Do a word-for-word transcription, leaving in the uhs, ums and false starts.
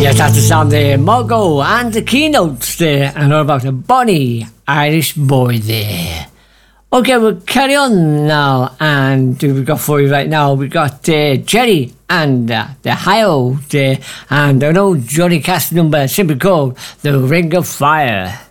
Yes, that's the song there, Mogo and the Keynotes there, and all about a bonny Irish boy there. Okay, we'll carry on now, and we've got for you right now, we've got uh, Jerry and uh, the Hi-O there, and an old Johnny Cash number, simply called The Ring of Fire.